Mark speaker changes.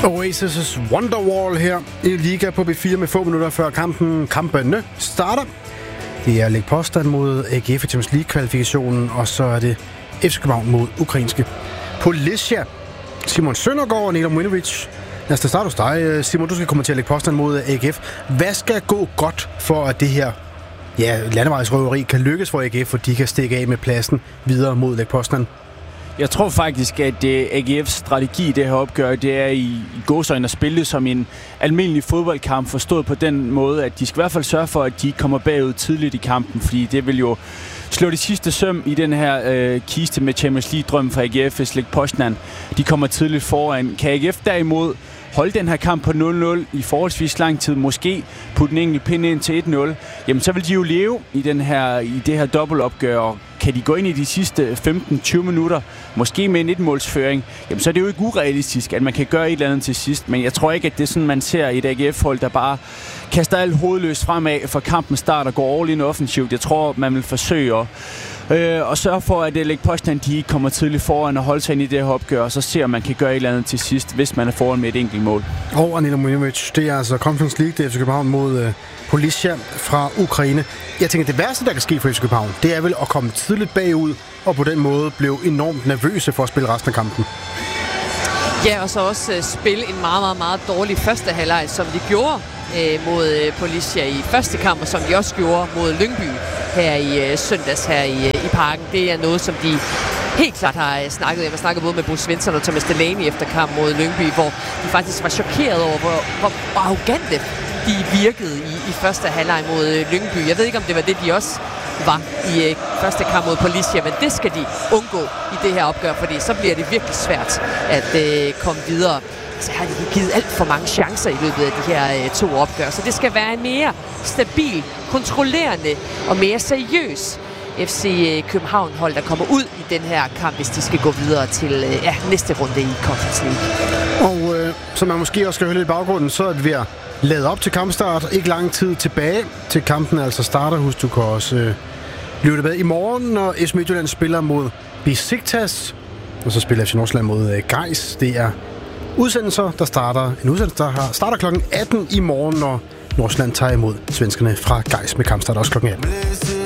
Speaker 1: Oasis' Wonderwall her i Liga på B4 med få minutter før kampene starter. Det er Lech Poznan mod AGF i Champions League-kvalifikationen, og så er det FC København mod ukrainske Polisia. Simon Søndergaard og Neda Mujinovic. Lad os starte hos dig, Simon. Du skal kommentere Lech Poznan mod AGF. Hvad skal gå godt for, at det her landevejsrøveri kan lykkes for AGF, for de kan stikke af med pladsen videre mod Lech Poznan?
Speaker 2: Jeg tror faktisk, at AGF's strategi i det her opgør, det er i gåseøjne at spille som en almindelig fodboldkamp, forstået på den måde, at de skal i hvert fald sørge for, at de kommer bagud tidligt i kampen, fordi det vil jo slå de sidste søm i den her kiste med Champions League-drømmen for AGF, hvis Lech Poznan de kommer tidligt foran. Kan AGF derimod holde den her kamp på 0-0 i forholdsvis lang tid, måske putte en enkelt pind ind til 1-0, jamen så vil de jo leve i det her dobbeltopgør, og kan de gå ind i de sidste 15-20 minutter, måske med en 1-målsføring, jamen så er det jo ikke urealistisk, at man kan gøre et eller andet til sidst, men jeg tror ikke, at det er sådan, man ser et AGF-hold, der bare kaster alt hovedløst fremad, for kampen starter og går all in offensivt. Jeg tror, man vil forsøge og sørge for, at Lech Poznan de kommer tidligt foran og holde sig ind i det her opgør, og så ser man kan gøre et eller andet til sidst, hvis man er foran med et enkelt mål.
Speaker 1: Og Neda Mujinovic, det er altså Conference League, det er FC København mod Polisia fra Ukraine. Jeg tænker, det værste, der kan ske for FC København, det er vel at komme tidligt bagud, og på den måde blive enormt nervøse for at spille resten af kampen.
Speaker 3: Ja, og så også spille en meget, meget, meget dårlig første halvleg, som de gjorde mod Polisia i første kamp, og som de også gjorde mod Lyngby her i søndags her i parken. Det er noget, som de helt klart har snakket. Jeg har snakket både med Bo Svensson og Thomas Delaney efter kamp mod Lyngby, hvor de faktisk var chokeret over, hvor arrogante de virkede i første halvleg mod Lyngby. Jeg ved ikke, om det var det, de også var i første kamp mod Polisia, men det skal de undgå i det her opgør, fordi så bliver det virkelig svært at komme videre. Så har de givet alt for mange chancer i løbet af de her to opgør, så det skal være en mere stabil, kontrollerende og mere seriøs FC København-hold, der kommer ud i den her kamp, hvis de skal gå videre til næste runde i Conference League.
Speaker 1: Og som man måske også skal høre lidt i baggrunden, så er det ved at lade op til kampstart. Ikke lang tid tilbage til kampen, altså starter. Husk, du kan også lytte med i morgen, når FC Midtjylland spiller mod Besiktas, og så spiller FC Nordsjælland mod Gais. Det er udsendelser, der starter klokken 18 i morgen, når Nordsjælland tager imod svenskerne fra Gais med kampstart også klokken 18.